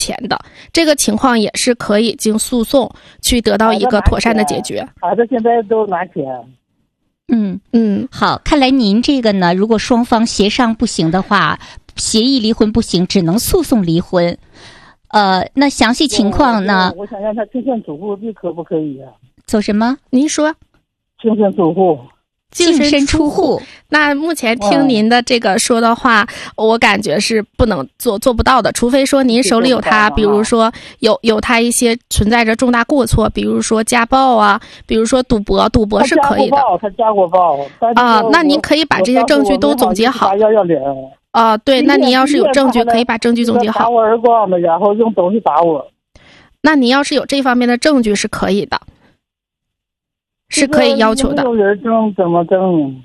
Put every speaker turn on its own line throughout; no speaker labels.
钱的，这个情况也是可以经诉讼去得到一个妥善的解决。
孩子现在都拿钱。
好，看来您这个呢，如果双方协商不行的话，协议离婚不行，只能诉讼离婚。那详细情况呢？
我想让他净身出户，这可不可以啊？
做什么？
您说
净身出户。
净身出户，那目前听您的这个说的话，我感觉是不能做不到的，除非说您手里有他，比如说有他一些存在着重大过错，比如说家暴啊，比如说赌博是可以的。
他家过暴
啊，那您可以把这些证据都总结好。啊，对，那您要是有证据，可以把证据总结好。
打我耳光的，然后用东西打我。
那您要是有这方面的证据是可以的。是可以要求的。
有人证怎么证？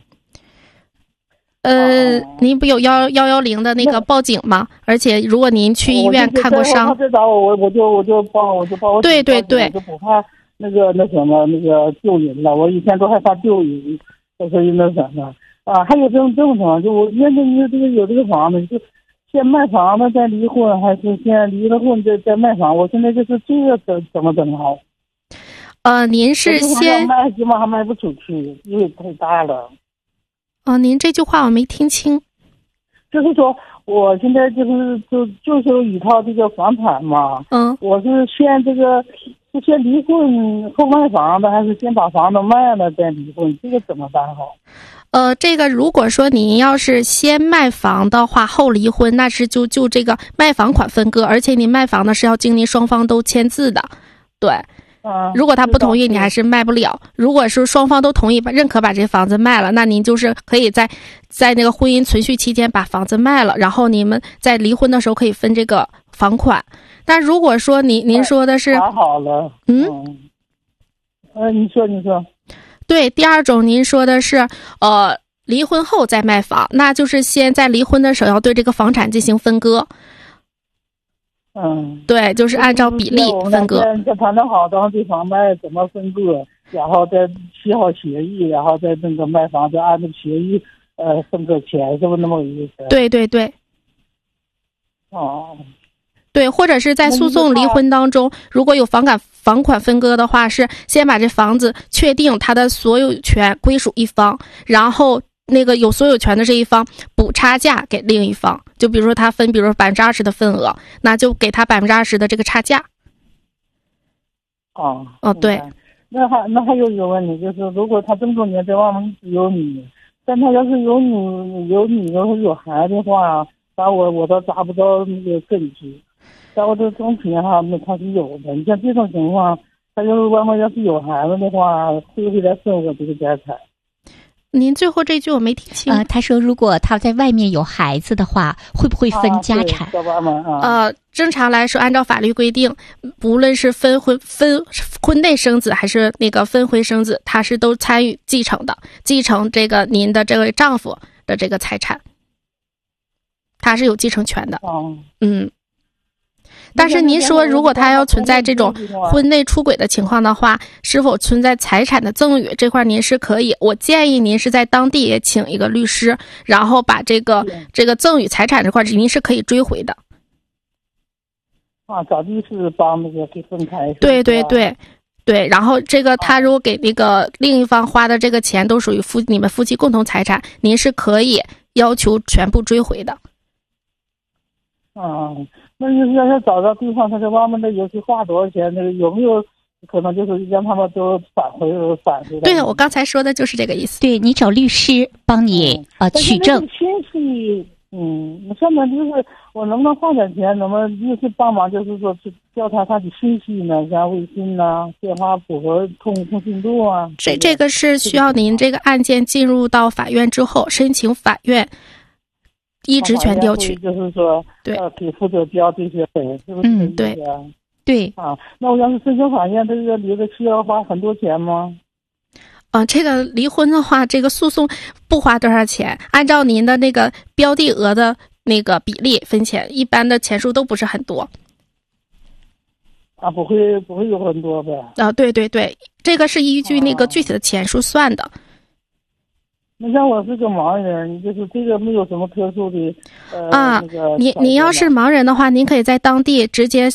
您不有110的那个报警吗？而且如果您去医院看过伤，
他再找我就报。
对对对，
就不怕那个救人了。我以前都害怕救人，所以那什么啊，还有这种情况，就我面对有这个房子，就先卖房子再离婚，还是先离了婚再卖房？我现在就是这个怎么整好？
您是先
卖，基本上卖不出去，因为太大了。
您这句话我没听清。
就是说，我现在就是有一套这个房产嘛。我是先先离婚后卖房子，还是先把房子卖了再离婚？这个怎么办好？
这个如果说您要是先卖房的话后离婚，那是就这个卖房款分割，而且您卖房呢是要经历双方都签字的，对。如果他不同意，你还是卖不了。如果是双方都同意认可把这房子卖了，那您就是可以在那个婚姻存续期间把房子卖了，然后你们在离婚的时候可以分这个房款。但如果说您说的是
好了，你说，
对，第二种您说的是离婚后再卖房，那就是先在离婚的时候要对这个房产进行分割。对，就是按照比例分割。
再谈得好，当对方卖怎么分割，然后再写好协议，然后再那个卖房，再按照协议分割钱，是不是那么个意思？
对对对。对，或者是在诉讼离婚当中，如果有房款分割的话，是先把这房子确定它的所有权归属一方，然后那个有所有权的这一方补差价给另一方，就比如说他分，比如说20%的份额，那就给他20%的这个差价。对。
那还有一个问题，就是如果他这么多年在外面一直有你，但他要是有你要是有孩子的话，我倒抓不到那个根据。在我这中间哈，那他是有的。你像这种情况，他要是外面要是有孩子的话，会不会来分我这个家产？
您最后这句我没听清。
他说如果他在外面有孩子的话，会不会分家产？
正常来说，按照法律规定，无论是分婚内生子还是那个分婚生子，他是都参与继承的，继承这个您的这位丈夫的这个财产，他是有继承权的。但是您说，如果他要存在这种婚内出轨的情况的话，是否存在财产的赠与这块，您是可以，我建议您是在当地也请一个律师，然后把这个赠与财产这块，您是可以追回的。
找律师帮那个给分开。
对对对对，然后这个他如果给那个另一方花的这个钱都属于你们夫妻共同财产，您是可以要求全部追回的。
那就是要找到对方，他在外面的游戏花多少钱？那个有没有可能就是让他们都返回？
对，我刚才说的就是这个意思。
对，你找律师帮你取证。
信息，上面就是我能不能花点钱，能不能律师帮忙，就是说去调查他的信息呢，像微信呐、电话符合通讯录啊。
这个是需要您这个案件进入到法院之后，申请法院依职权调取，
就是说，
对，
给负责交这些费，是不是？
对，
对。
那我要是申请法院，这个离个期要花很多钱吗？
这个离婚的话，这个诉讼不花多少钱，按照您的那个标的额的那个比例分钱，一般的钱数都不是很多。
不会有很多呗？
对对对，这个是依据那个具体的钱数算的。
那像我是个盲人，就是这个没有什么特殊的
你要是盲人的话，您可以在当地直接